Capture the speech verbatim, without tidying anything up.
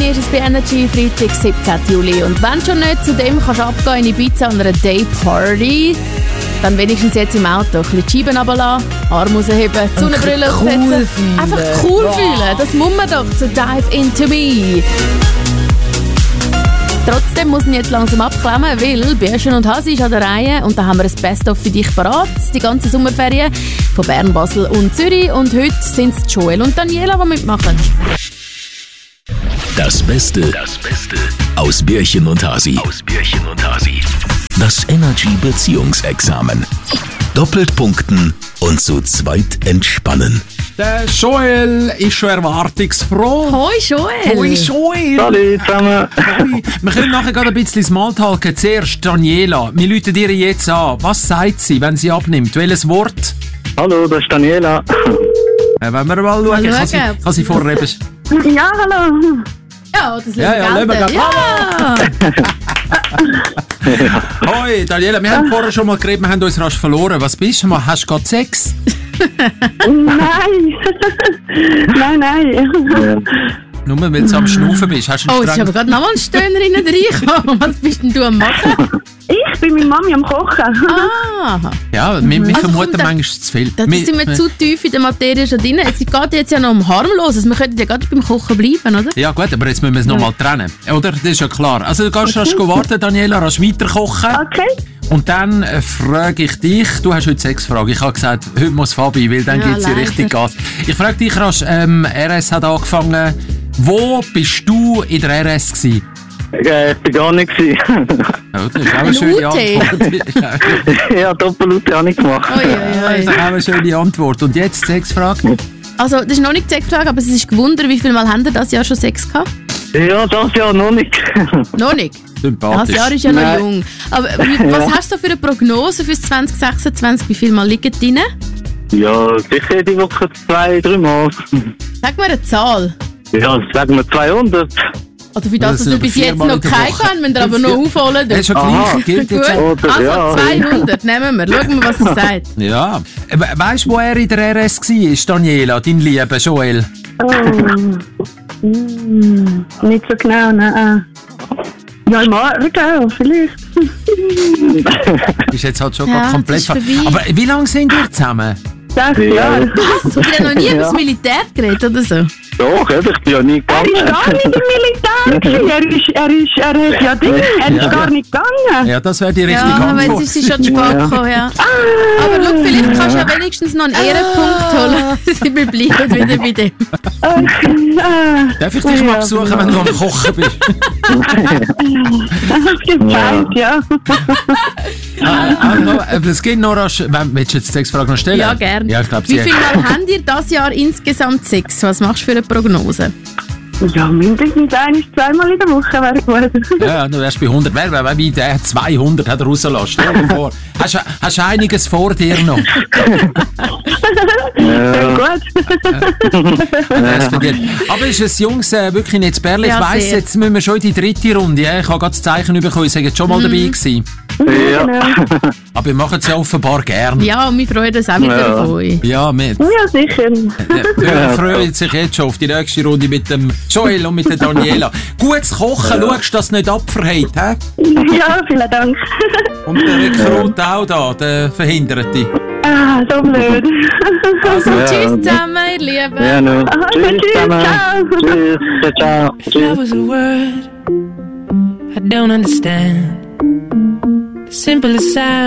ist es bei Energy Freitag, siebzehnten Juli. Und wenn schon nicht zu dem kannst du abgehen in Ibiza an einer Day-Party, dann wenigstens jetzt im Auto ein bisschen die Scheiben runterlassen, Arme rausheben, die Sonnenbrille aufsetzen. Cool fühlen. Einfach cool wow. fühlen, das muss man doch, so Dive Into Me. Trotzdem muss ich jetzt langsam abklemmen, weil Bärchen und Hasi ist an der Reihe und da haben wir ein Best-of für dich parat. Die ganze Sommerferien von Bern, Basel und Zürich. Und heute sind es Joel und Daniela, die mitmachen. Das Beste, das Beste aus Bärchen und Hasi. Aus Bärchen und Hasi. Das Energy Beziehungsexamen. Doppelt punkten und zu zweit entspannen. Der Joel ist schon erwartungsfroh. Hoi Joel! Hoi Joel! Hallo zusammen. Hoi. Wir können nachher gerade ein bisschen Smalltalken. Zuerst Daniela. Wir rufen dir jetzt an. Was sagt sie, wenn sie abnimmt? Welches Wort? Hallo, das ist Daniela. Äh, wollen wir mal schauen? Mal Kann sie, schauen. kann sie vorher eben... Ja, hallo. Ja, das Ja, ja, lassen wir gelten. grad- Ja. Hoi Daniela, wir haben vorher schon mal geredet, wir haben uns rasch verloren. Was bist du mal? Hast du gerade Sex? Nein. nein, nein. Nur weil du am Schnaufen bist. Hast du Oh, einen es ist aber Strang... gerade nochmal ein Stöhner reingekommen. Was bist denn du am machen? Ich bin mit Mami am Kochen. Ah, Ja, wir, wir Also vermuten kommt da- manchmal zu viel. da sind wir zu tief in der Materie schon drin. Es geht jetzt ja noch um Harmloses. Wir könnten ja gerade beim Kochen bleiben, oder? Ja gut, aber jetzt müssen wir es nochmal trennen. Oder? Das ist ja klar. Also du gehst rasch warten, Daniela, rasch weiter kochen. Okay. Und dann äh, frage ich dich, du hast heute sechs Fragen. Ich habe gesagt, heute muss Fabi, weil dann Ja, gibt sie leider. richtig Gas. Ich frage dich rasch, ähm, R S hat angefangen. Wo bist du in der R S gewesen? Äh, ich bin gar nicht gewesen. Ja, das ist auch eine Ein schöne U T. Antwort. Ja, Doppelute habe ich gemacht. Oi, oi, Das oi. ist auch eine schöne Antwort. Und jetzt sechs Fragen? Also, das ist noch nicht die Sexfrage, aber es ist gewundert, wie viel Mal haben ihr das Jahr schon Sex gehabt? Ja, das Jahr noch nicht. Noch nicht. Das Sympathisch. Jahr ist ja noch Nein. jung. Aber wie, was hast du für eine Prognose für zwanzig sechsundzwanzig? Wie viel Mal liegen drin? Ja, sicher die Woche zwei, drei Mal. Sag mir eine Zahl. Ja, sagen wir zweihundert. Also für Das das, dass sind wir aber bis jetzt viermal noch in der keine Woche. haben, müssen wir aber noch aufholen. Das ist ja Aha. gleich. Gilt jetzt Gut, auch. Oder, also ja. zweihundert nehmen wir. Schauen wir, was er sagt. Ja. We weißt du, wo er in der R S war, Daniela, dein lieber Joel? Oh. Hm, nicht so genau, nein. Ja, im Aargau, vielleicht. Ist jetzt halt schon Ja, grad komplett... das ist vorbei. Aber wie lange sind ihr zusammen? Sechs Ja. Jahre. Was? Du hast noch nie über das Militär geredet oder so? Doch, eben, ich bin ja nie Er ist gegangen. gar nicht im Militär gewesen. Er ist, er ist, er hat ja Ding. Er ist Ja. gar nicht gegangen. Ja, das wäre die richtige Ja, aber Antwort. jetzt ist sie schon zu spät gekommen, ja. Aber schau, vielleicht kannst du ja wenigstens noch einen Ehrenpunkt holen. Sie bleiben wieder bei dem. Ah, Darf ich dich mal besuchen, wenn du am Kochen bist? das gibt Zeit, ja. Ah, noch, äh, es gibt noch rasch... Wenn- Willst du jetzt die Sexfrage noch stellen? Ja, gerne. Ja, ich glaube, Wie sie... viel Mal habt ihr das Jahr insgesamt Sex? Was machst du für eine Prognose? Ja, mindestens ein, zweimal in der Woche wäre gut. Ja, du wärst bei hundert. Wer, wer, wie der zweihundert hat er rausgelassen. Stell dir vor. Hast du hast du einiges vor dir noch? Sehr gut. Das verdient. Aber es ist ein Jungs äh, wirklich nicht Bärli. Ich Ja, weiss, sehr. jetzt müssen wir schon in die dritte Runde. Ja? Ich habe gerade das Zeichen bekommen, ich sage schon mal dabei gewesen. Ja. Aber wir machen es ja offenbar gern. Ja, und wir freuen uns auch wieder Ja. auf euch. Ja, wir, Ja, sicher. wir freuen sich jetzt schon auf die nächste Runde mit dem Joel und mit der Daniela. Gutes Kochen, schaust, dass es nicht abverhält. He? Ja, vielen Dank. Und der Rekrut auch da, der Verhinderte. Ah, so blöd. Also, Ja. tschüss zusammen, ihr Lieben. Ja, no. Also, Tschüss tschüss, zusammen. ciao. Tschüss, ciao. Tschüss. Love was a word I don't understand. The simplest sound.